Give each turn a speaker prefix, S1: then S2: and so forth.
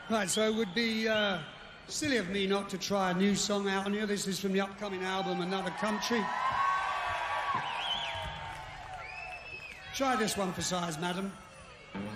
S1: Right, so it would be silly of me not to try a new song out on you. This is from the upcoming album, Another Country. Try this one for size, madam.